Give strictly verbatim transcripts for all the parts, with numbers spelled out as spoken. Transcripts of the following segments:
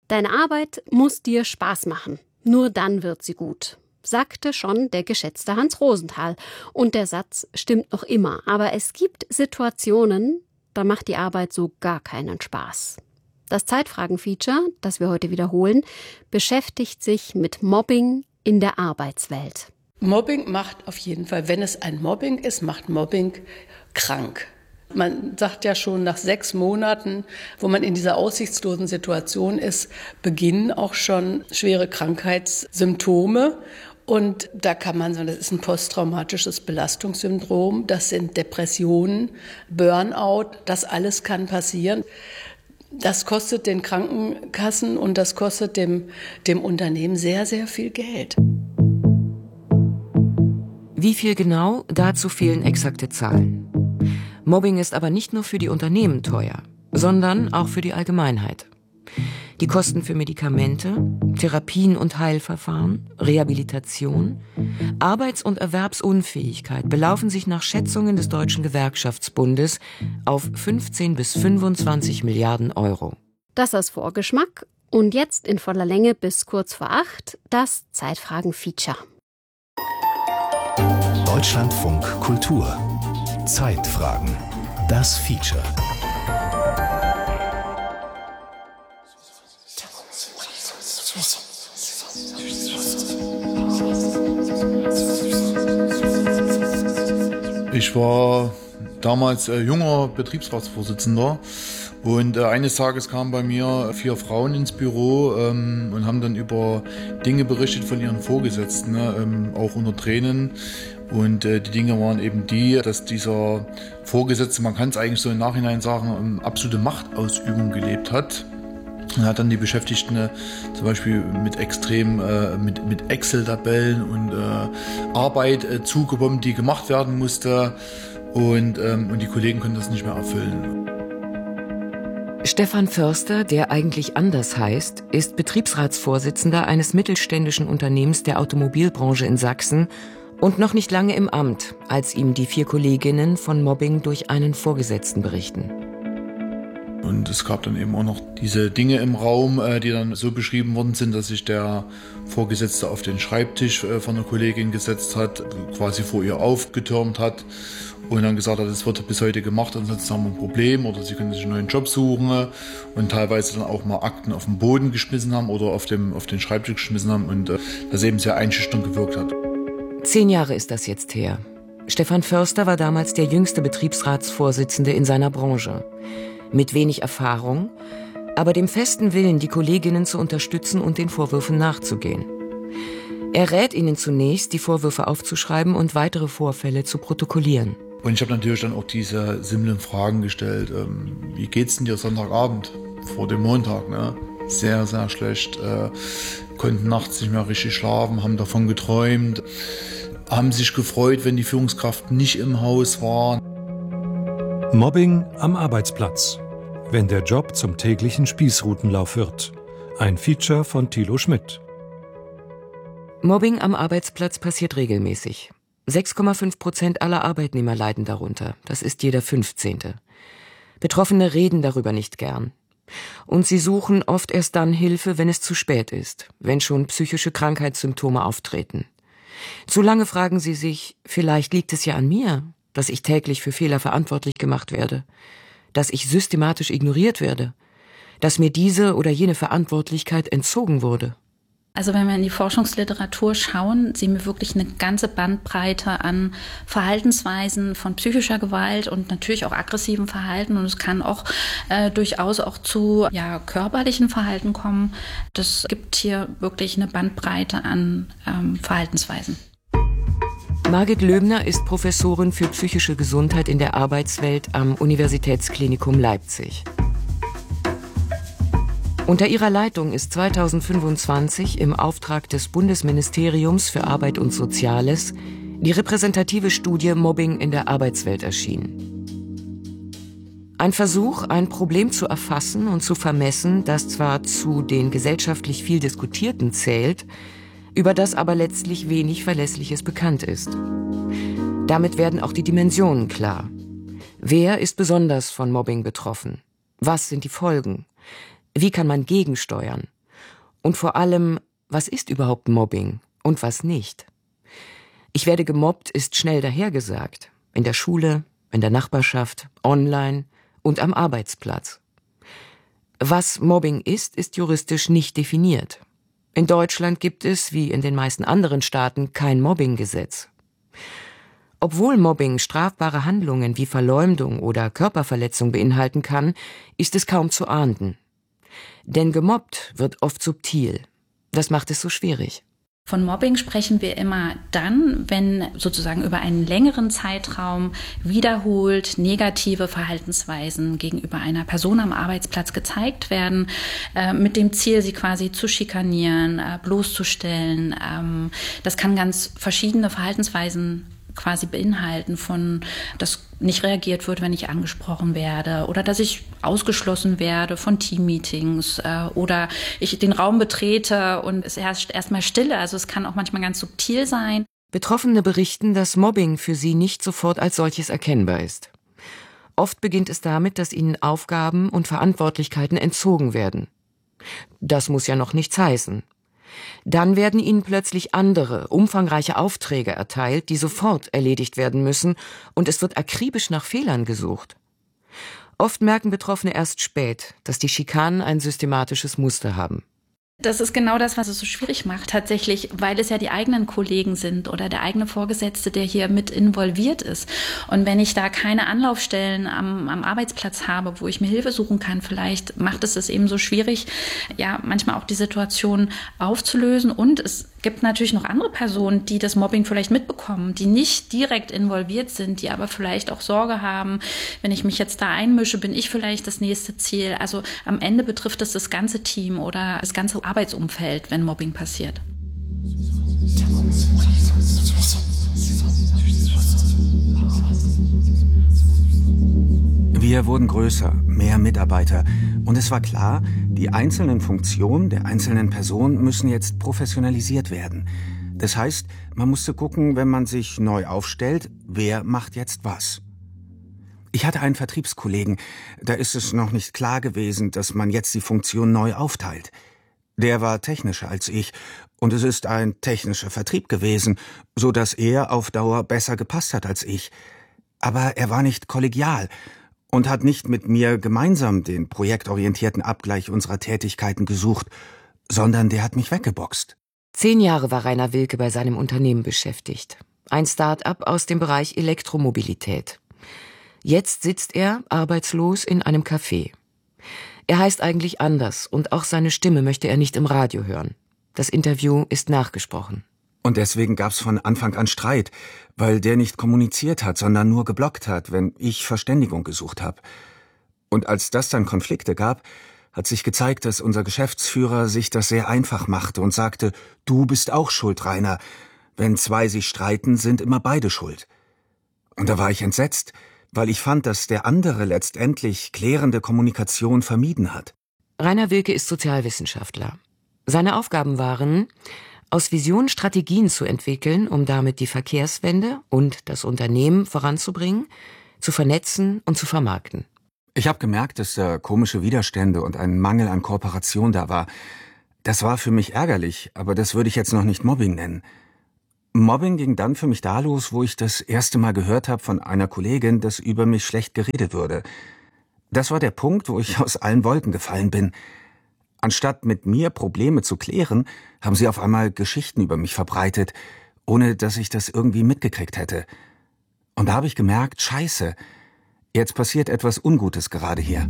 Deine Arbeit muss dir Spaß machen. Nur dann wird sie gut, sagte schon der geschätzte Hans Rosenthal. Und der Satz stimmt noch immer. Aber es gibt Situationen, da macht die Arbeit so gar keinen Spaß. Das Zeitfragen-Feature, das wir heute wiederholen, beschäftigt sich mit Mobbing in der Arbeitswelt. Mobbing macht auf jeden Fall, wenn es ein Mobbing ist, macht Mobbing krank. Man sagt ja schon, nach sechs Monaten, wo man in dieser aussichtslosen Situation ist, beginnen auch schon schwere Krankheitssymptome. Und da kann man sagen, das ist ein posttraumatisches Belastungssyndrom, das sind Depressionen, Burnout, das alles kann passieren. Das kostet den Krankenkassen und das kostet dem, dem Unternehmen sehr, sehr viel Geld. Wie viel genau? Dazu fehlen exakte Zahlen. Mobbing ist aber nicht nur für die Unternehmen teuer, sondern auch für die Allgemeinheit. Die Kosten für Medikamente, Therapien und Heilverfahren, Rehabilitation, Arbeits- und Erwerbsunfähigkeit belaufen sich nach Schätzungen des Deutschen Gewerkschaftsbundes auf fünfzehn bis fünfundzwanzig Milliarden Euro. Das als Vorgeschmack und jetzt in voller Länge bis kurz vor acht das Zeitfragen-Feature. Deutschlandfunk Kultur. Zeitfragen. Das Feature. Ich war damals äh, junger Betriebsratsvorsitzender und äh, eines Tages kamen bei mir vier Frauen ins Büro ähm, und haben dann über Dinge berichtet von ihren Vorgesetzten, ne, ähm, auch unter Tränen. Und äh, die Dinge waren eben die, dass dieser Vorgesetzte, man kann es eigentlich so im Nachhinein sagen, ähm, absolute Machtausübung gelebt hat. Und hat dann die Beschäftigten äh, zum Beispiel mit extrem, äh, mit, mit Excel-Tabellen und äh, Arbeit äh, zugebombt, die gemacht werden musste. Und, ähm, und die Kollegen konnten das nicht mehr erfüllen. Stefan Förster, der eigentlich anders heißt, ist Betriebsratsvorsitzender eines mittelständischen Unternehmens der Automobilbranche in Sachsen und noch nicht lange im Amt, als ihm die vier Kolleginnen von Mobbing durch einen Vorgesetzten berichten. Und es gab dann eben auch noch diese Dinge im Raum, die dann so beschrieben worden sind, dass sich der Vorgesetzte auf den Schreibtisch von der Kollegin gesetzt hat, quasi vor ihr aufgetürmt hat und dann gesagt hat, das wird bis heute gemacht, ansonsten haben wir ein Problem oder sie können sich einen neuen Job suchen und teilweise dann auch mal Akten auf den Boden geschmissen haben oder auf, dem, auf den Schreibtisch geschmissen haben und das eben sehr einschüchternd gewirkt hat. Zehn Jahre ist das jetzt her. Stefan Förster war damals der jüngste Betriebsratsvorsitzende in seiner Branche. Mit wenig Erfahrung, aber dem festen Willen, die Kolleginnen zu unterstützen und den Vorwürfen nachzugehen. Er rät ihnen zunächst, die Vorwürfe aufzuschreiben und weitere Vorfälle zu protokollieren. Und ich habe natürlich dann auch diese simplen Fragen gestellt. Ähm, wie geht's denn dir Sonntagabend vor dem Montag? Ne? Sehr, sehr schlecht. Äh, konnten nachts nicht mehr richtig schlafen, haben davon geträumt, haben sich gefreut, wenn die Führungskraft nicht im Haus war. Mobbing am Arbeitsplatz. Wenn der Job zum täglichen Spießrutenlauf wird. Ein Feature von Thilo Schmidt. Mobbing am Arbeitsplatz passiert regelmäßig. sechs Komma fünf Prozent aller Arbeitnehmer leiden darunter. Das ist jeder fünfzehnte. Betroffene reden darüber nicht gern. Und sie suchen oft erst dann Hilfe, wenn es zu spät ist, wenn schon psychische Krankheitssymptome auftreten. Zu lange fragen sie sich, vielleicht liegt es ja an mir, dass ich täglich für Fehler verantwortlich gemacht werde, dass ich systematisch ignoriert werde, dass mir diese oder jene Verantwortlichkeit entzogen wurde. Also wenn wir in die Forschungsliteratur schauen, sehen wir wirklich eine ganze Bandbreite an Verhaltensweisen von psychischer Gewalt und natürlich auch aggressivem Verhalten. Und es kann auch äh, durchaus auch zu ja, körperlichen Verhalten kommen. Das gibt hier wirklich eine Bandbreite an ähm, Verhaltensweisen. Margit Löbner ist Professorin für psychische Gesundheit in der Arbeitswelt am Universitätsklinikum Leipzig. Unter ihrer Leitung ist zweitausendfünfundzwanzig im Auftrag des Bundesministeriums für Arbeit und Soziales die repräsentative Studie Mobbing in der Arbeitswelt erschienen. Ein Versuch, ein Problem zu erfassen und zu vermessen, das zwar zu den gesellschaftlich viel diskutierten zählt, über das aber letztlich wenig Verlässliches bekannt ist. Damit werden auch die Dimensionen klar. Wer ist besonders von Mobbing betroffen? Was sind die Folgen? Wie kann man gegensteuern? Und vor allem, was ist überhaupt Mobbing und was nicht? Ich werde gemobbt ist schnell dahergesagt. In der Schule, in der Nachbarschaft, online und am Arbeitsplatz. Was Mobbing ist, ist juristisch nicht definiert. In Deutschland gibt es, wie in den meisten anderen Staaten, kein Mobbinggesetz. Obwohl Mobbing strafbare Handlungen wie Verleumdung oder Körperverletzung beinhalten kann, ist es kaum zu ahnden. Denn gemobbt wird oft subtil. Das macht es so schwierig. Von Mobbing sprechen wir immer dann, wenn sozusagen über einen längeren Zeitraum wiederholt negative Verhaltensweisen gegenüber einer Person am Arbeitsplatz gezeigt werden, äh, mit dem Ziel, sie quasi zu schikanieren, äh, bloßzustellen. Ähm, das kann ganz verschiedene Verhaltensweisen quasi beinhalten, von dass nicht reagiert wird, wenn ich angesprochen werde, oder dass ich ausgeschlossen werde von Teammeetings äh, oder ich den Raum betrete und es herrscht erstmal Stille. Also es kann auch manchmal ganz subtil sein. Betroffene berichten, dass Mobbing für sie nicht sofort als solches erkennbar ist. Oft beginnt es damit, dass ihnen Aufgaben und Verantwortlichkeiten entzogen werden. Das muss ja noch nichts heißen. Dann werden ihnen plötzlich andere, umfangreiche Aufträge erteilt, die sofort erledigt werden müssen, und es wird akribisch nach Fehlern gesucht. Oft merken Betroffene erst spät, dass die Schikanen ein systematisches Muster haben. Das ist genau das, was es so schwierig macht, tatsächlich, weil es ja die eigenen Kollegen sind oder der eigene Vorgesetzte, der hier mit involviert ist. Und wenn ich da keine Anlaufstellen am, am Arbeitsplatz habe, wo ich mir Hilfe suchen kann, vielleicht macht es es eben so schwierig, ja, manchmal auch die Situation aufzulösen. Und es gibt natürlich noch andere Personen, die das Mobbing vielleicht mitbekommen, die nicht direkt involviert sind, die aber vielleicht auch Sorge haben, wenn ich mich jetzt da einmische, bin ich vielleicht das nächste Ziel. Also am Ende betrifft es das ganze Team oder das ganze Arbeitsumfeld, wenn Mobbing passiert. Wir wurden größer, mehr Mitarbeiter. Und es war klar, die einzelnen Funktionen der einzelnen Personen müssen jetzt professionalisiert werden. Das heißt, man musste gucken, wenn man sich neu aufstellt, wer macht jetzt was. Ich hatte einen Vertriebskollegen, da ist es noch nicht klar gewesen, dass man jetzt die Funktion neu aufteilt. Der war technischer als ich und es ist ein technischer Vertrieb gewesen, so dass er auf Dauer besser gepasst hat als ich. Aber er war nicht kollegial und hat nicht mit mir gemeinsam den projektorientierten Abgleich unserer Tätigkeiten gesucht, sondern der hat mich weggeboxt. Zehn Jahre war Rainer Wilke bei seinem Unternehmen beschäftigt. Ein Start-up aus dem Bereich Elektromobilität. Jetzt sitzt er, arbeitslos, in einem Café. Er heißt eigentlich anders und auch seine Stimme möchte er nicht im Radio hören. Das Interview ist nachgesprochen. Und deswegen gab's von Anfang an Streit, weil der nicht kommuniziert hat, sondern nur geblockt hat, wenn ich Verständigung gesucht habe. Und als das dann Konflikte gab, hat sich gezeigt, dass unser Geschäftsführer sich das sehr einfach machte und sagte, du bist auch schuld, Rainer. Wenn zwei sich streiten, sind immer beide schuld. Und da war ich entsetzt, weil ich fand, dass der andere letztendlich klärende Kommunikation vermieden hat. Rainer Wilke ist Sozialwissenschaftler. Seine Aufgaben waren, aus Visionen Strategien zu entwickeln, um damit die Verkehrswende und das Unternehmen voranzubringen, zu vernetzen und zu vermarkten. Ich habe gemerkt, dass da komische Widerstände und ein Mangel an Kooperation da war. Das war für mich ärgerlich, aber das würde ich jetzt noch nicht Mobbing nennen. Mobbing ging dann für mich da los, wo ich das erste Mal gehört habe von einer Kollegin, dass über mich schlecht geredet würde. Das war der Punkt, wo ich aus allen Wolken gefallen bin. Anstatt mit mir Probleme zu klären, haben sie auf einmal Geschichten über mich verbreitet, ohne dass ich das irgendwie mitgekriegt hätte. Und da habe ich gemerkt, Scheiße, jetzt passiert etwas Ungutes gerade hier.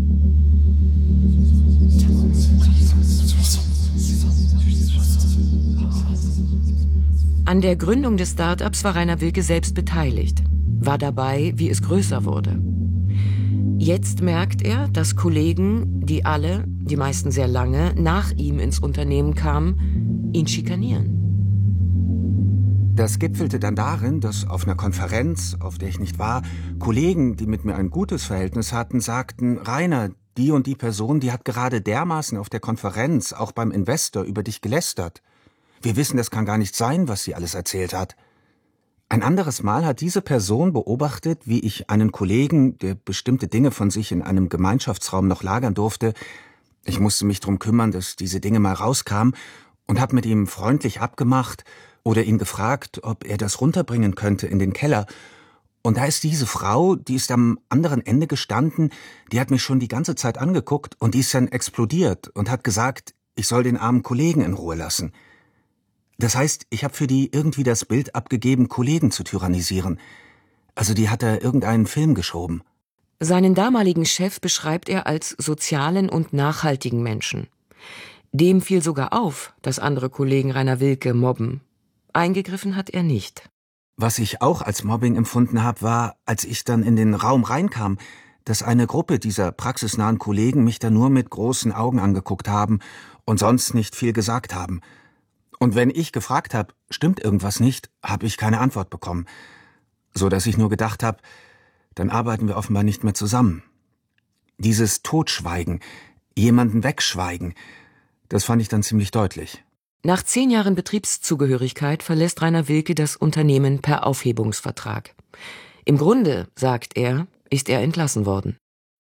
An der Gründung des Start-ups war Rainer Wilke selbst beteiligt, war dabei, wie es größer wurde. Jetzt merkt er, dass Kollegen, die alle, die meisten sehr lange, nach ihm ins Unternehmen kamen, ihn schikanieren. Das gipfelte dann darin, dass auf einer Konferenz, auf der ich nicht war, Kollegen, die mit mir ein gutes Verhältnis hatten, sagten, Rainer, die und die Person, die hat gerade dermaßen auf der Konferenz, auch beim Investor, über dich gelästert. Wir wissen, das kann gar nicht sein, was sie alles erzählt hat. Ein anderes Mal hat diese Person beobachtet, wie ich einen Kollegen, der bestimmte Dinge von sich in einem Gemeinschaftsraum noch lagern durfte, Ich musste mich darum kümmern, dass diese Dinge mal rauskamen und habe mit ihm freundlich abgemacht oder ihn gefragt, ob er das runterbringen könnte in den Keller. Und da ist diese Frau, die ist am anderen Ende gestanden, die hat mich schon die ganze Zeit angeguckt und die ist dann explodiert und hat gesagt, ich soll den armen Kollegen in Ruhe lassen. Das heißt, ich habe für die irgendwie das Bild abgegeben, Kollegen zu tyrannisieren. Also die hat da irgendeinen Film geschoben. Seinen damaligen Chef beschreibt er als sozialen und nachhaltigen Menschen. Dem fiel sogar auf, dass andere Kollegen Rainer Wilke mobben. Eingegriffen hat er nicht. Was ich auch als Mobbing empfunden habe, war, als ich dann in den Raum reinkam, dass eine Gruppe dieser praxisnahen Kollegen mich da nur mit großen Augen angeguckt haben und sonst nicht viel gesagt haben. Und wenn ich gefragt habe, stimmt irgendwas nicht, habe ich keine Antwort bekommen. So dass ich nur gedacht habe, dann arbeiten wir offenbar nicht mehr zusammen. Dieses Totschweigen, jemanden wegschweigen, das fand ich dann ziemlich deutlich. Nach zehn Jahren Betriebszugehörigkeit verlässt Rainer Wilke das Unternehmen per Aufhebungsvertrag. Im Grunde, sagt er, ist er entlassen worden.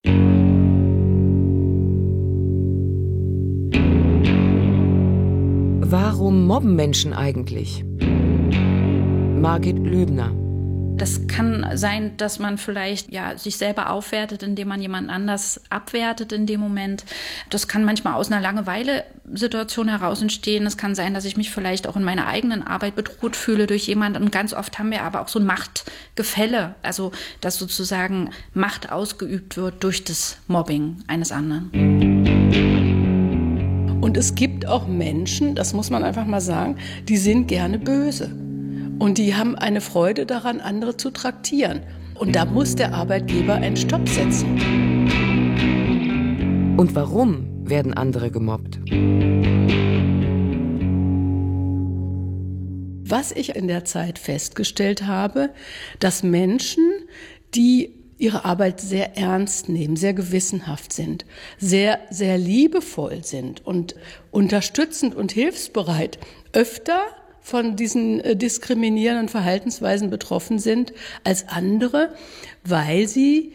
Warum mobben Menschen eigentlich? Margit Löbner. Das kann sein, dass man vielleicht ja sich selber aufwertet, indem man jemand anders abwertet in dem Moment. Das kann manchmal aus einer Langeweile-Situation heraus entstehen. Es kann sein, dass ich mich vielleicht auch in meiner eigenen Arbeit bedroht fühle durch jemanden. Und ganz oft haben wir aber auch so ein Machtgefälle, also dass sozusagen Macht ausgeübt wird durch das Mobbing eines anderen. Und es gibt auch Menschen, das muss man einfach mal sagen, die sind gerne böse. Und die haben eine Freude daran, andere zu traktieren. Und da muss der Arbeitgeber einen Stopp setzen. Und warum werden andere gemobbt? Was ich in der Zeit festgestellt habe, dass Menschen, die ihre Arbeit sehr ernst nehmen, sehr gewissenhaft sind, sehr, sehr liebevoll sind und unterstützend und hilfsbereit, öfter von diesen diskriminierenden Verhaltensweisen betroffen sind als andere, weil sie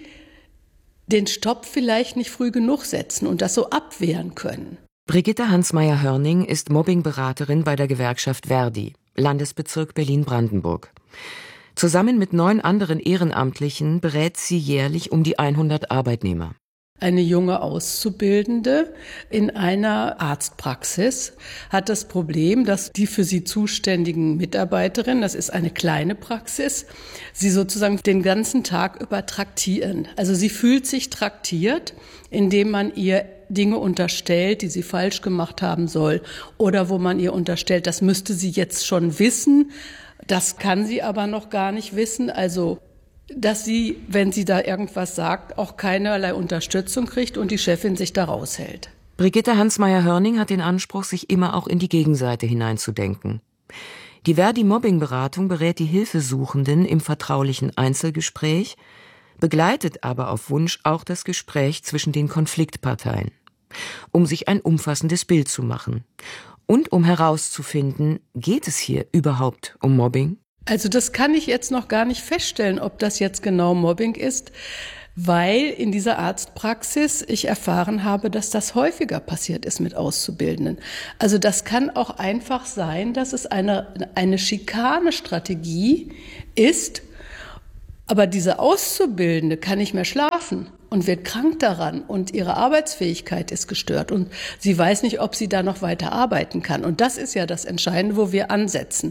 den Stopp vielleicht nicht früh genug setzen und das so abwehren können. Brigitte Hansmeier-Hörning ist Mobbingberaterin bei der Gewerkschaft Verdi, Landesbezirk Berlin-Brandenburg. Zusammen mit neun anderen Ehrenamtlichen berät sie jährlich um die hundert Arbeitnehmer. Eine junge Auszubildende in einer Arztpraxis hat das Problem, dass die für sie zuständigen Mitarbeiterinnen, das ist eine kleine Praxis, sie sozusagen den ganzen Tag über traktieren. Also sie fühlt sich traktiert, indem man ihr Dinge unterstellt, die sie falsch gemacht haben soll, oder wo man ihr unterstellt, das müsste sie jetzt schon wissen, das kann sie aber noch gar nicht wissen, also dass sie, wenn sie da irgendwas sagt, auch keinerlei Unterstützung kriegt und die Chefin sich da raushält. Brigitte Hansmeier-Hörning hat den Anspruch, sich immer auch in die Gegenseite hineinzudenken. Die Verdi-Mobbing-Beratung berät die Hilfesuchenden im vertraulichen Einzelgespräch, begleitet aber auf Wunsch auch das Gespräch zwischen den Konfliktparteien, um sich ein umfassendes Bild zu machen und um herauszufinden, geht es hier überhaupt um Mobbing? Also das kann ich jetzt noch gar nicht feststellen, ob das jetzt genau Mobbing ist, weil in dieser Arztpraxis ich erfahren habe, dass das häufiger passiert ist mit Auszubildenden. Also das kann auch einfach sein, dass es eine, eine Schikanestrategie ist, aber diese Auszubildende kann nicht mehr schlafen und wird krank daran und ihre Arbeitsfähigkeit ist gestört und sie weiß nicht, ob sie da noch weiter arbeiten kann. Und das ist ja das Entscheidende, wo wir ansetzen.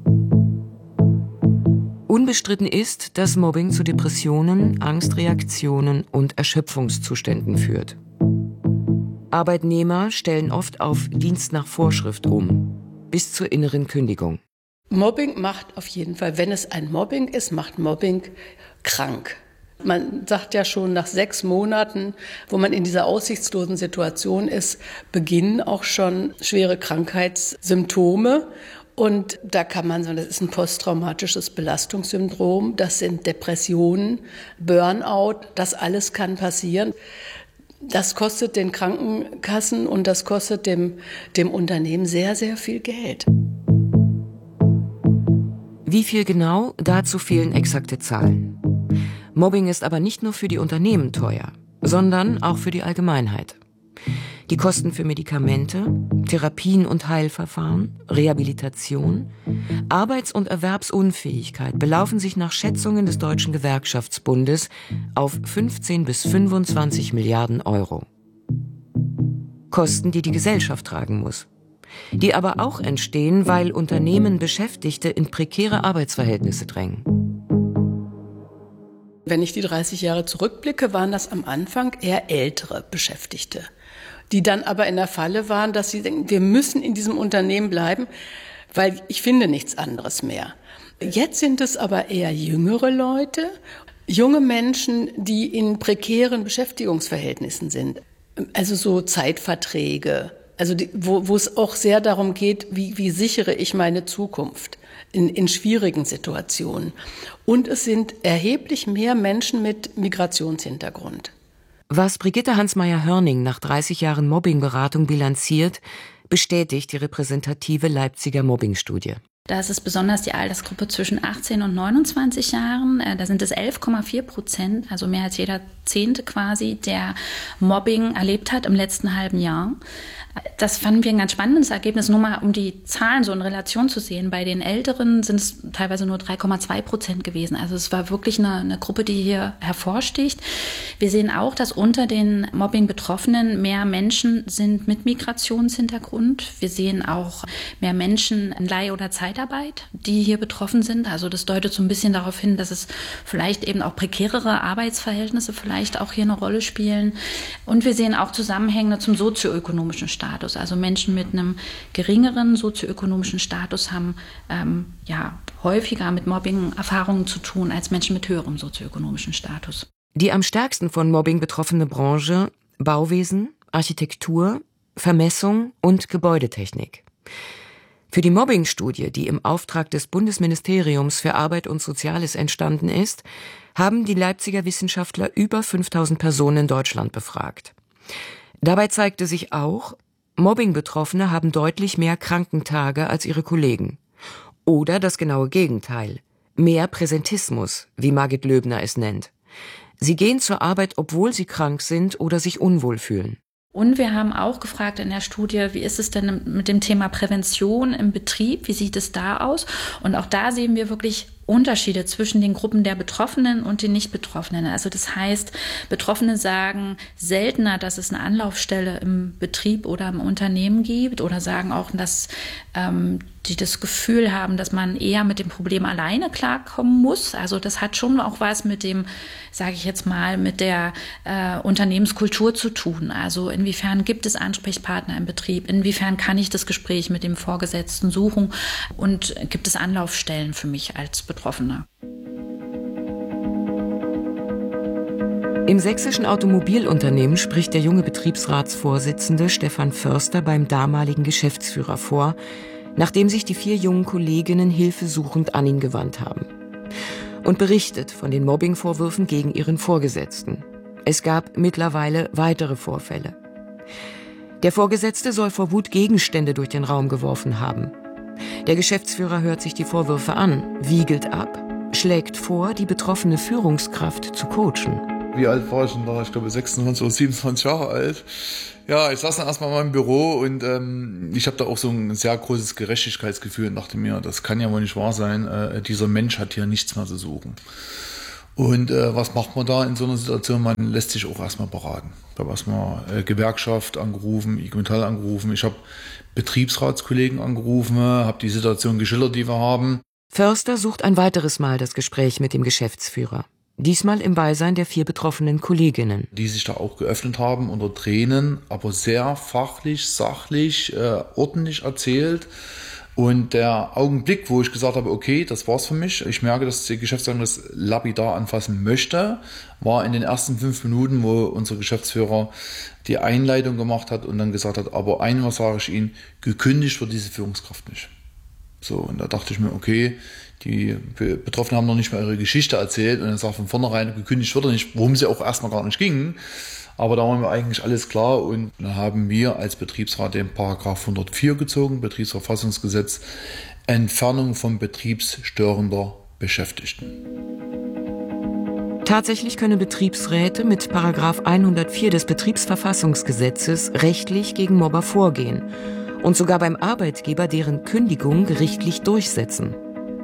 Unbestritten ist, dass Mobbing zu Depressionen, Angstreaktionen und Erschöpfungszuständen führt. Arbeitnehmer stellen oft auf Dienst nach Vorschrift um, bis zur inneren Kündigung. Mobbing macht auf jeden Fall, wenn es ein Mobbing ist, macht Mobbing krank. Man sagt ja schon, nach sechs Monaten, wo man in dieser aussichtslosen Situation ist, beginnen auch schon schwere Krankheitssymptome. Und da kann man sagen, das ist ein posttraumatisches Belastungssyndrom, das sind Depressionen, Burnout, das alles kann passieren. Das kostet den Krankenkassen und das kostet dem, dem Unternehmen sehr, sehr viel Geld. Wie viel genau? Dazu fehlen exakte Zahlen. Mobbing ist aber nicht nur für die Unternehmen teuer, sondern auch für die Allgemeinheit. Die Kosten für Medikamente, Therapien und Heilverfahren, Rehabilitation, Arbeits- und Erwerbsunfähigkeit belaufen sich nach Schätzungen des Deutschen Gewerkschaftsbundes auf fünfzehn bis fünfundzwanzig Milliarden Euro. Kosten, die die Gesellschaft tragen muss. Die aber auch entstehen, weil Unternehmen Beschäftigte in prekäre Arbeitsverhältnisse drängen. Wenn ich die dreißig Jahre zurückblicke, waren das am Anfang eher ältere Beschäftigte, die dann aber in der Falle waren, dass sie denken, wir müssen in diesem Unternehmen bleiben, weil ich finde nichts anderes mehr. Jetzt sind es aber eher jüngere Leute, junge Menschen, die in prekären Beschäftigungsverhältnissen sind. Also so Zeitverträge, also die, wo, wo es auch sehr darum geht, wie, wie sichere ich meine Zukunft in, in schwierigen Situationen. Und es sind erheblich mehr Menschen mit Migrationshintergrund. Was Brigitte Hansmeier-Hörning nach dreißig Jahren Mobbingberatung bilanziert, bestätigt die repräsentative Leipziger Mobbingstudie. Da ist es besonders die Altersgruppe zwischen achtzehn und neunundzwanzig Jahren. Da sind es elf Komma vier Prozent, also mehr als jeder Zehnte quasi, der Mobbing erlebt hat im letzten halben Jahr. Das fanden wir ein ganz spannendes Ergebnis, nur mal um die Zahlen so in Relation zu sehen. Bei den Älteren sind es teilweise nur drei Komma zwei Prozent gewesen. Also es war wirklich eine, eine Gruppe, die hier hervorsticht. Wir sehen auch, dass unter den Mobbing-Betroffenen mehr Menschen sind mit Migrationshintergrund. Wir sehen auch mehr Menschen in Leih- oder Zeitarbeit, die hier betroffen sind. Also das deutet so ein bisschen darauf hin, dass es vielleicht eben auch prekärere Arbeitsverhältnisse vielleicht auch hier eine Rolle spielen. Und wir sehen auch Zusammenhänge zum sozioökonomischen Status. Also Menschen mit einem geringeren sozioökonomischen Status haben ähm, ja, häufiger mit Mobbing Erfahrungen zu tun als Menschen mit höherem sozioökonomischen Status. Die am stärksten von Mobbing betroffene Branche: Bauwesen, Architektur, Vermessung und Gebäudetechnik. Für die Mobbingstudie, die im Auftrag des Bundesministeriums für Arbeit und Soziales entstanden ist, haben die Leipziger Wissenschaftler über fünftausend Personen in Deutschland befragt. Dabei zeigte sich auch, Mobbing-Betroffene haben deutlich mehr Krankentage als ihre Kollegen. Oder das genaue Gegenteil: mehr Präsentismus, wie Margit Löbner es nennt. Sie gehen zur Arbeit, obwohl sie krank sind oder sich unwohl fühlen. Und wir haben auch gefragt in der Studie, wie ist es denn mit dem Thema Prävention im Betrieb? Wie sieht es da aus? Und auch da sehen wir wirklich Unterschiede zwischen den Gruppen der Betroffenen und den Nicht-Betroffenen. Also das heißt, Betroffene sagen seltener, dass es eine Anlaufstelle im Betrieb oder im Unternehmen gibt, oder sagen auch, dass ähm, die das Gefühl haben, dass man eher mit dem Problem alleine klarkommen muss. Also das hat schon auch was mit dem, sage ich jetzt mal, mit der äh, Unternehmenskultur zu tun. Also inwiefern gibt es Ansprechpartner im Betrieb? Inwiefern kann ich das Gespräch mit dem Vorgesetzten suchen? Und gibt es Anlaufstellen für mich als Betroffener? Im sächsischen Automobilunternehmen spricht der junge Betriebsratsvorsitzende Stefan Förster beim damaligen Geschäftsführer vor, nachdem sich die vier jungen Kolleginnen hilfesuchend an ihn gewandt haben. Und berichtet von den Mobbingvorwürfen gegen ihren Vorgesetzten. Es gab mittlerweile weitere Vorfälle. Der Vorgesetzte soll vor Wut Gegenstände durch den Raum geworfen haben. Der Geschäftsführer hört sich die Vorwürfe an, wiegelt ab, schlägt vor, die betroffene Führungskraft zu coachen. Wie alt war ich denn da? Ich glaube sechsundzwanzig oder siebenundzwanzig Jahre alt. Ja, ich saß dann erstmal in meinem Büro und ähm, ich habe da auch so ein sehr großes Gerechtigkeitsgefühl und dachte mir, das kann ja wohl nicht wahr sein, äh, dieser Mensch hat hier nichts mehr zu suchen. Und äh, was macht man da in so einer Situation? Man lässt sich auch erstmal beraten. Ich habe erstmal äh, Gewerkschaft angerufen, I G Metall angerufen, ich habe Betriebsratskollegen angerufen, habe die Situation geschildert, die wir haben. Förster sucht ein weiteres Mal das Gespräch mit dem Geschäftsführer. Diesmal im Beisein der vier betroffenen Kolleginnen. Die sich da auch geöffnet haben unter Tränen, aber sehr fachlich, sachlich, äh, ordentlich erzählt. Und der Augenblick, wo ich gesagt habe, okay, das war's für mich, ich merke, dass die Geschäftsleitung das lapidar anfassen möchte, war in den ersten fünf Minuten, wo unser Geschäftsführer die Einleitung gemacht hat und dann gesagt hat, aber einmal sage ich Ihnen, gekündigt wird diese Führungskraft nicht. So, und da dachte ich mir, okay, die Betroffenen haben noch nicht mal ihre Geschichte erzählt und er sagt von vornherein, gekündigt wird er nicht, worum sie auch erstmal gar nicht ging. Aber da waren wir eigentlich alles klar und dann haben wir als Betriebsrat den Paragraph hundertvier gezogen, Betriebsverfassungsgesetz, Entfernung von betriebsstörender Beschäftigten. Tatsächlich können Betriebsräte mit Paragraph hundertvier des Betriebsverfassungsgesetzes rechtlich gegen Mobber vorgehen und sogar beim Arbeitgeber deren Kündigung gerichtlich durchsetzen.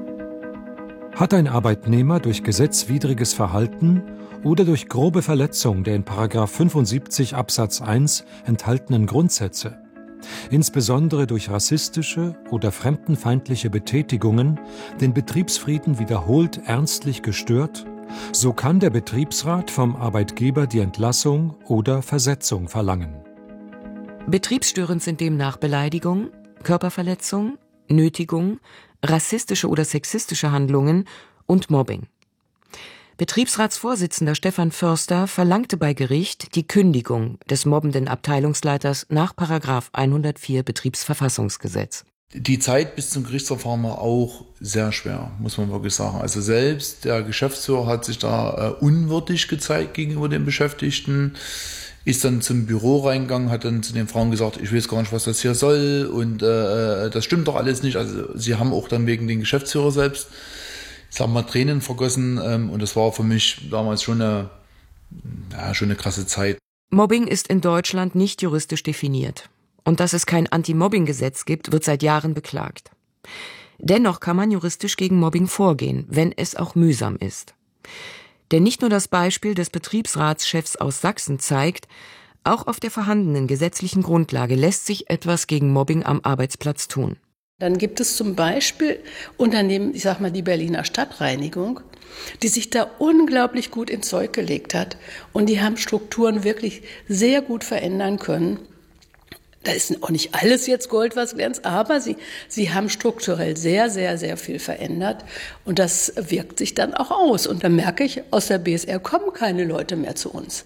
Hat ein Arbeitnehmer durch gesetzwidriges Verhalten oder durch grobe Verletzung der in Paragraph fünfundsiebzig Absatz eins enthaltenen Grundsätze, insbesondere durch rassistische oder fremdenfeindliche Betätigungen, den Betriebsfrieden wiederholt ernstlich gestört, so kann der Betriebsrat vom Arbeitgeber die Entlassung oder Versetzung verlangen. Betriebsstörend sind demnach Beleidigung, Körperverletzung, Nötigung, rassistische oder sexistische Handlungen und Mobbing. Betriebsratsvorsitzender Stefan Förster verlangte bei Gericht die Kündigung des mobbenden Abteilungsleiters nach Paragraph hundertvier Betriebsverfassungsgesetz. Die Zeit bis zum Gerichtsverfahren war auch sehr schwer, muss man wirklich sagen. Also selbst der Geschäftsführer hat sich da äh, unwürdig gezeigt gegenüber den Beschäftigten, ist dann zum Büro reingegangen, hat dann zu den Frauen gesagt, ich weiß gar nicht, was das hier soll und äh, das stimmt doch alles nicht. Also sie haben auch dann wegen den Geschäftsführer selbst, ich sag mal, Tränen vergossen ähm, und das war für mich damals schon eine, ja, schon eine krasse Zeit. Mobbing ist in Deutschland nicht juristisch definiert. Und dass es kein Anti-Mobbing-Gesetz gibt, wird seit Jahren beklagt. Dennoch kann man juristisch gegen Mobbing vorgehen, wenn es auch mühsam ist. Denn nicht nur das Beispiel des Betriebsratschefs aus Sachsen zeigt, auch auf der vorhandenen gesetzlichen Grundlage lässt sich etwas gegen Mobbing am Arbeitsplatz tun. Dann gibt es zum Beispiel Unternehmen, ich sag mal die Berliner Stadtreinigung, die sich da unglaublich gut ins Zeug gelegt hat. Und die haben Strukturen wirklich sehr gut verändern können. Da ist auch nicht alles jetzt Gold, was glänzt, aber sie, sie haben strukturell sehr, sehr, sehr viel verändert. Und das wirkt sich dann auch aus. Und dann merke ich, aus der B S R kommen keine Leute mehr zu uns.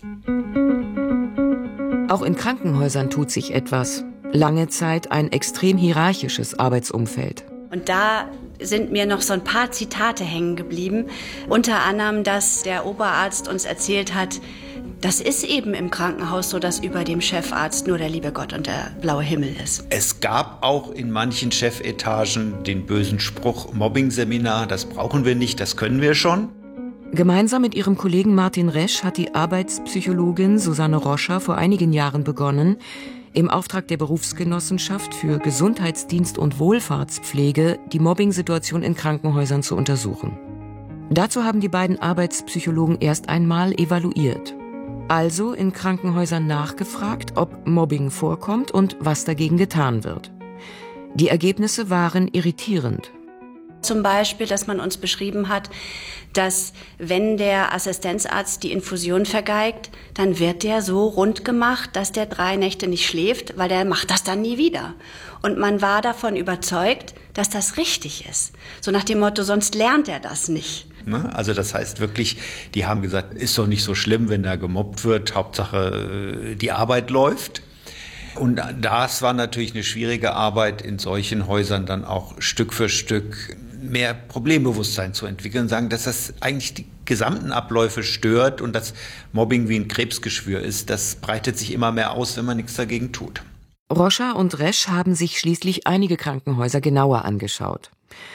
Auch in Krankenhäusern tut sich etwas. Lange Zeit ein extrem hierarchisches Arbeitsumfeld. Und da sind mir noch so ein paar Zitate hängen geblieben. Unter anderem, dass der Oberarzt uns erzählt hat, das ist eben im Krankenhaus so, dass über dem Chefarzt nur der liebe Gott und der blaue Himmel ist. Es gab auch in manchen Chefetagen den bösen Spruch, Mobbing-Seminar, das brauchen wir nicht, das können wir schon. Gemeinsam mit ihrem Kollegen Martin Resch hat die Arbeitspsychologin Susanne Roscher vor einigen Jahren begonnen, im Auftrag der Berufsgenossenschaft für Gesundheitsdienst und Wohlfahrtspflege die Mobbing-Situation in Krankenhäusern zu untersuchen. Dazu haben die beiden Arbeitspsychologen erst einmal evaluiert. Also in Krankenhäusern nachgefragt, ob Mobbing vorkommt und was dagegen getan wird. Die Ergebnisse waren irritierend. Zum Beispiel, dass man uns beschrieben hat, dass wenn der Assistenzarzt die Infusion vergeigt, dann wird der so rund gemacht, dass der drei Nächte nicht schläft, weil der macht das dann nie wieder. Und man war davon überzeugt, dass das richtig ist. So nach dem Motto, sonst lernt er das nicht. Also das heißt wirklich, die haben gesagt, ist doch nicht so schlimm, wenn da gemobbt wird, Hauptsache die Arbeit läuft. Und das war natürlich eine schwierige Arbeit, in solchen Häusern dann auch Stück für Stück mehr Problembewusstsein zu entwickeln, sagen, dass das eigentlich die gesamten Abläufe stört und dass Mobbing wie ein Krebsgeschwür ist. Das breitet sich immer mehr aus, wenn man nichts dagegen tut. Roscher und Resch haben sich schließlich einige Krankenhäuser genauer angeschaut.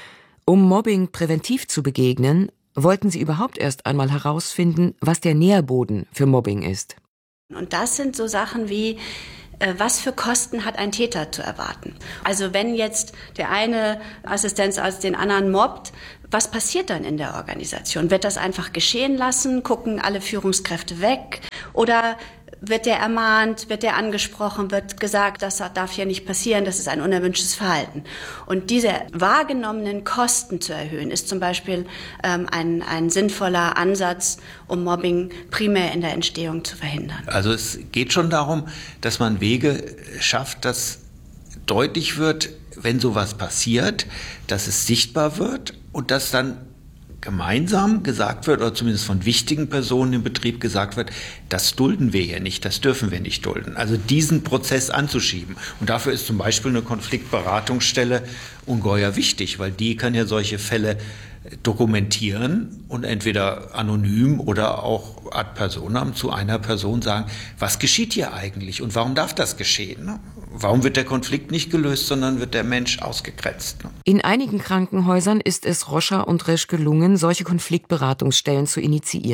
Um Mobbing präventiv zu begegnen, wollten sie überhaupt erst einmal herausfinden, was der Nährboden für Mobbing ist. Und das sind so Sachen wie, was für Kosten hat ein Täter zu erwarten? Also wenn jetzt der eine Assistenzarzt den anderen mobbt, was passiert dann in der Organisation? Wird das einfach geschehen lassen? Gucken alle Führungskräfte weg? Oder wird der ermahnt, wird der angesprochen, wird gesagt, das darf hier nicht passieren, das ist ein unerwünschtes Verhalten. Und diese wahrgenommenen Kosten zu erhöhen, ist zum Beispiel ähm, ein, ein sinnvoller Ansatz, um Mobbing primär in der Entstehung zu verhindern. Also es geht schon darum, dass man Wege schafft, dass deutlich wird, wenn sowas passiert, dass es sichtbar wird und dass dann gemeinsam gesagt wird, oder zumindest von wichtigen Personen im Betrieb gesagt wird, das dulden wir hier nicht, das dürfen wir nicht dulden. Also diesen Prozess anzuschieben. Und dafür ist zum Beispiel eine Konfliktberatungsstelle ungeheuer wichtig, weil die kann ja solche Fälle dokumentieren und entweder anonym oder auch ad personam zu einer Person sagen, was geschieht hier eigentlich und warum darf das geschehen? Warum wird der Konflikt nicht gelöst, sondern wird der Mensch ausgegrenzt? In einigen Krankenhäusern ist es Roscher und Resch gelungen, solche Konfliktberatungsstellen zu initiieren.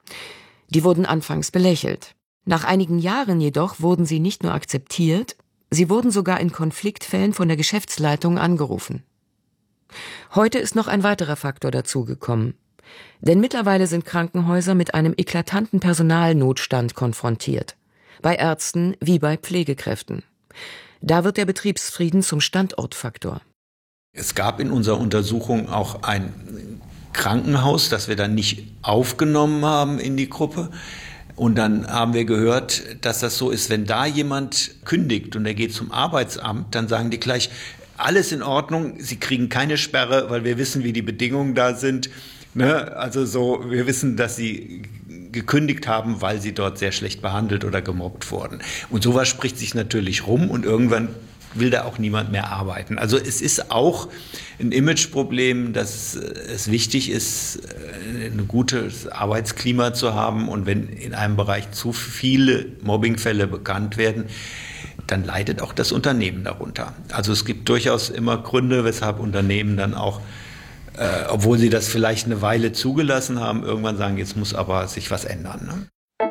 Die wurden anfangs belächelt. Nach einigen Jahren jedoch wurden sie nicht nur akzeptiert, sie wurden sogar in Konfliktfällen von der Geschäftsleitung angerufen. Heute ist noch ein weiterer Faktor dazugekommen. Denn mittlerweile sind Krankenhäuser mit einem eklatanten Personalnotstand konfrontiert. Bei Ärzten wie bei Pflegekräften. Da wird der Betriebsfrieden zum Standortfaktor. Es gab in unserer Untersuchung auch ein Krankenhaus, das wir dann nicht aufgenommen haben in die Gruppe. Und dann haben wir gehört, dass das so ist, wenn da jemand kündigt und er geht zum Arbeitsamt, dann sagen die gleich, alles in Ordnung, Sie kriegen keine Sperre, weil wir wissen, wie die Bedingungen da sind. Ne? Also so, wir wissen, dass Sie gekündigt haben, weil Sie dort sehr schlecht behandelt oder gemobbt wurden. Und sowas spricht sich natürlich rum und irgendwann will da auch niemand mehr arbeiten. Also es ist auch ein Imageproblem, dass es wichtig ist, ein gutes Arbeitsklima zu haben. Und wenn in einem Bereich zu viele Mobbingfälle bekannt werden, dann leidet auch das Unternehmen darunter. Also es gibt durchaus immer Gründe, weshalb Unternehmen dann auch, äh, obwohl sie das vielleicht eine Weile zugelassen haben, irgendwann sagen, jetzt muss aber sich was ändern. Ne?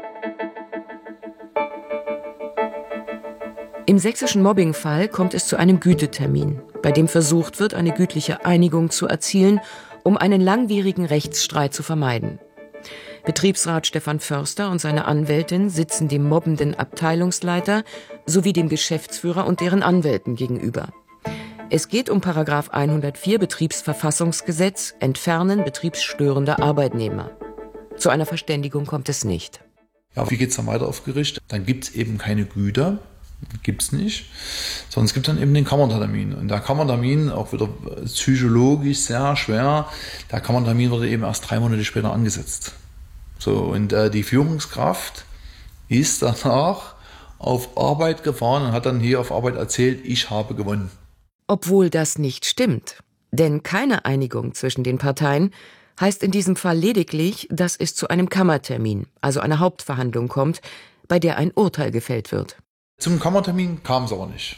Im sächsischen Mobbingfall kommt es zu einem Gütetermin, bei dem versucht wird, eine gütliche Einigung zu erzielen, um einen langwierigen Rechtsstreit zu vermeiden. Betriebsrat Stefan Förster und seine Anwältin sitzen dem mobbenden Abteilungsleiter sowie dem Geschäftsführer und deren Anwälten gegenüber. Es geht um Paragraph hundertvier Betriebsverfassungsgesetz, Entfernen betriebsstörender Arbeitnehmer. Zu einer Verständigung kommt es nicht. Ja, wie geht es dann weiter auf Gericht? Dann gibt es eben keine Güter, gibt es nicht, sondern es gibt dann eben den Kammertermin. Und der Kammertermin, auch wieder psychologisch sehr schwer, der Kammertermin wurde eben erst drei Monate später angesetzt. So, und äh, die Führungskraft ist danach auf Arbeit gefahren und hat dann hier auf Arbeit erzählt, ich habe gewonnen. Obwohl das nicht stimmt. Denn keine Einigung zwischen den Parteien heißt in diesem Fall lediglich, dass es zu einem Kammertermin, also einer Hauptverhandlung kommt, bei der ein Urteil gefällt wird. Zum Kammertermin kam es aber nicht.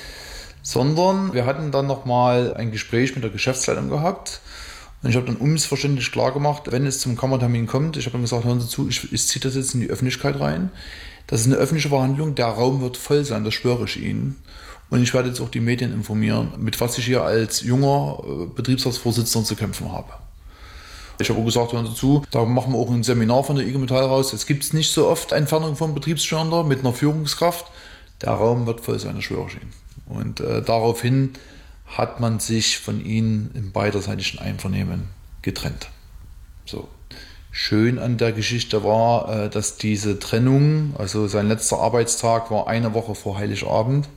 Sondern wir hatten dann nochmal ein Gespräch mit der Geschäftsleitung gehabt. Und ich habe dann unmissverständlich klar gemacht, wenn es zum Kammertermin kommt, ich habe dann gesagt, hören Sie zu, ich, ich ziehe das jetzt in die Öffentlichkeit rein. Das ist eine öffentliche Verhandlung, der Raum wird voll sein, das schwöre ich Ihnen. Und ich werde jetzt auch die Medien informieren, mit was ich hier als junger Betriebsratsvorsitzender zu kämpfen habe. Ich habe auch gesagt, hören Sie zu, da machen wir auch ein Seminar von der I G Metall raus. Es gibt nicht so oft Entfernung von Betriebsstörender mit einer Führungskraft. Der Raum wird voll sein, das schwöre ich Ihnen. Und äh, daraufhin hat man sich von ihnen im beiderseitigen Einvernehmen getrennt. So. Schön an der Geschichte war, dass diese Trennung, also sein letzter Arbeitstag war eine Woche vor Heiligabend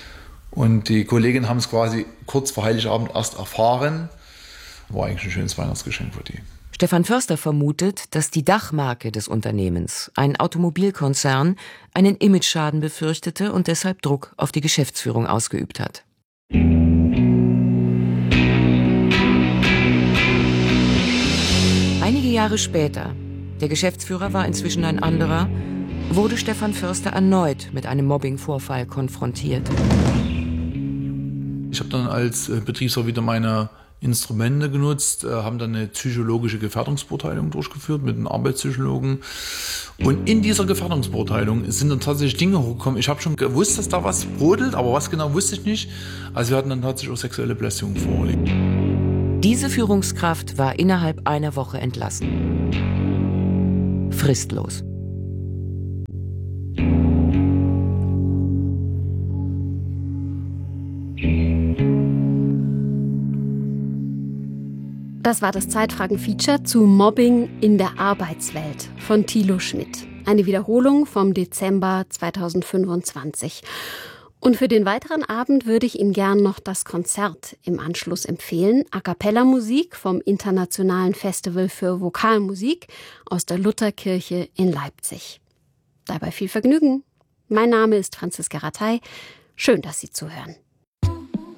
und die Kolleginnen haben es quasi kurz vor Heiligabend erst erfahren. War eigentlich ein schönes Weihnachtsgeschenk für die. Stefan Förster vermutet, dass die Dachmarke des Unternehmens, ein Automobilkonzern, einen Imageschaden befürchtete und deshalb Druck auf die Geschäftsführung ausgeübt hat. Einige Jahre später, der Geschäftsführer war inzwischen ein anderer, wurde Stefan Förster erneut mit einem Mobbingvorfall konfrontiert. Ich habe dann als Betriebsrat wieder meine Instrumente genutzt, haben dann eine psychologische Gefährdungsbeurteilung durchgeführt mit einem Arbeitspsychologen. Und in dieser Gefährdungsbeurteilung sind dann tatsächlich Dinge hochgekommen. Ich habe schon gewusst, dass da was brodelt, aber was genau wusste ich nicht. Also wir hatten dann tatsächlich auch sexuelle Belästigung vorliegt. Diese Führungskraft war innerhalb einer Woche entlassen. Fristlos. Das war das Zeitfragen-Feature zu Mobbing in der Arbeitswelt von Thilo Schmidt. Eine Wiederholung vom Dezember zweitausendfünfundzwanzig. Und für den weiteren Abend würde ich Ihnen gern noch das Konzert im Anschluss empfehlen. A-cappella-Musik vom Internationalen Festival für Vokalmusik aus der Lutherkirche in Leipzig. Dabei viel Vergnügen. Mein Name ist Franziska Rattay. Schön, dass Sie zuhören.